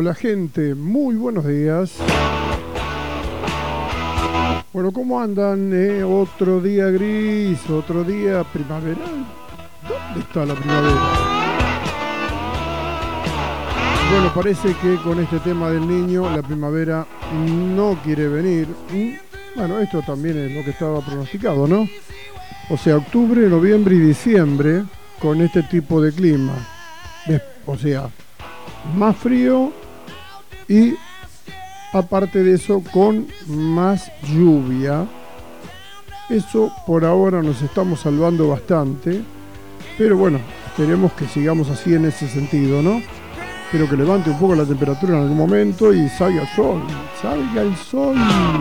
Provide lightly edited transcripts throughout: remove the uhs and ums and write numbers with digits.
Hola gente, muy buenos días. Bueno, ¿cómo andan? Otro día gris, otro día primaveral. ¿Dónde está la primavera? Bueno, parece que con este tema del niño la primavera no quiere venir. Bueno, esto también es lo que estaba pronosticado, ¿no? O sea, octubre, noviembre y diciembre con este tipo de clima. O sea, más frío y aparte de eso con más lluvia. Eso por ahora nos estamos salvando bastante, pero bueno, esperemos que sigamos así en ese sentido, ¿no? Espero que levante un poco la temperatura en algún momento y salga el sol, salga el sol.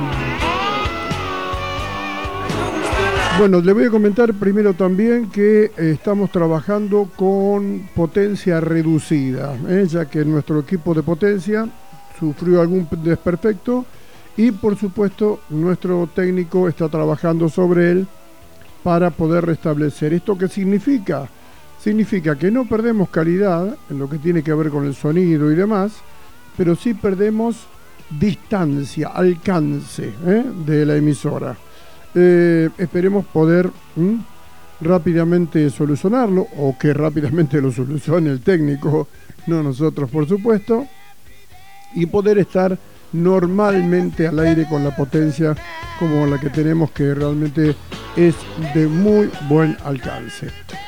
Bueno, le voy a comentar primero también que estamos trabajando con potencia reducida, ya que nuestro equipo de potencia sufrió algún desperfecto y por supuesto nuestro técnico está trabajando sobre él para poder restablecer. ¿Esto qué significa? Significa que no perdemos calidad en lo que tiene que ver con el sonido y demás, pero sí perdemos distancia, alcance de la emisora. Esperemos poder rápidamente solucionarlo, o que rápidamente lo solucione el técnico, no nosotros por supuesto, y poder estar normalmente al aire con la potencia como la que tenemos, que realmente es de muy buen alcance.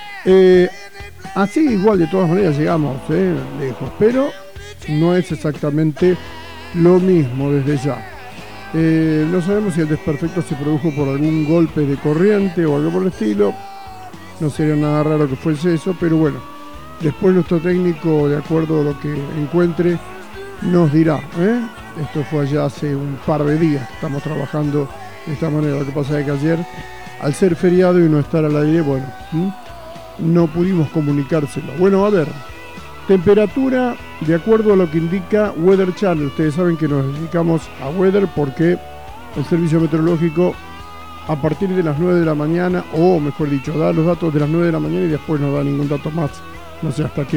Así igual de todas maneras llegamos lejos, pero no es exactamente lo mismo desde ya. No sabemos si el desperfecto se produjo por algún golpe de corriente o algo por el estilo. No sería nada raro que fuese eso, pero bueno, después nuestro técnico, de acuerdo a lo que encuentre, nos dirá. Esto fue allá hace un par de días. Estamos trabajando de esta manera. Lo que pasa es que ayer, al ser feriado y no estar al aire, bueno, no pudimos comunicárselo. Bueno, a ver, temperatura de acuerdo a lo que indica Weather Channel. Ustedes saben que nos dedicamos a weather porque el servicio meteorológico a partir de las 9 de la mañana, o mejor dicho, da los datos de las 9 de la mañana y después no da ningún dato más, no sé hasta qué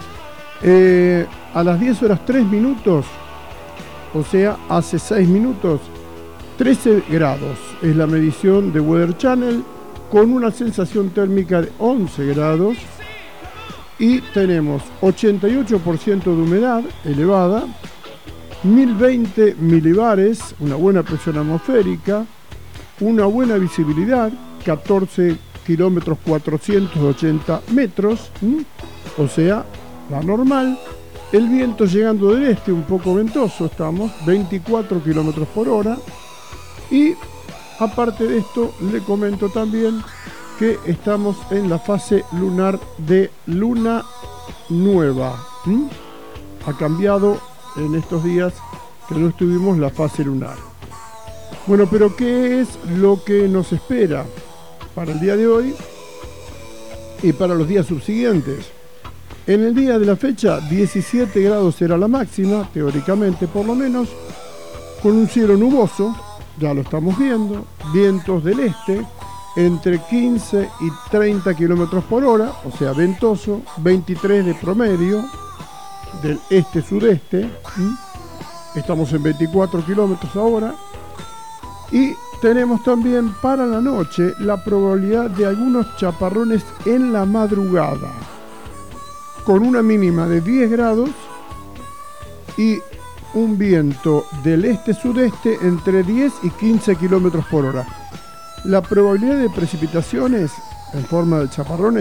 hora. A las 10 horas 3 minutos, o sea, hace 6 minutos, 13 grados es la medición de Weather Channel, con una sensación térmica de 11 grados, y tenemos 88% de humedad elevada, 1020 milibares, una buena presión atmosférica, una buena visibilidad, 14 kilómetros 480 metros, o sea, la normal. El viento llegando del este, un poco ventoso estamos, 24 kilómetros por hora. Y aparte de esto, le comento también que estamos en la fase lunar de luna nueva. Ha cambiado en estos días que no estuvimos la fase lunar. Bueno, pero ¿qué es lo que nos espera para el día de hoy y para los días subsiguientes? En el día de la fecha, 17 grados será la máxima, teóricamente por lo menos, con un cielo nuboso, ya lo estamos viendo, vientos del este, entre 15 y 30 kilómetros por hora, o sea, ventoso, 23 de promedio, del este-sudeste, estamos en 24 kilómetros ahora, y tenemos también para la noche la probabilidad de algunos chaparrones en la madrugada, con una mínima de 10 grados y un viento del este-sudeste entre 10 y 15 kilómetros por hora. La probabilidad de precipitaciones en forma de chaparrones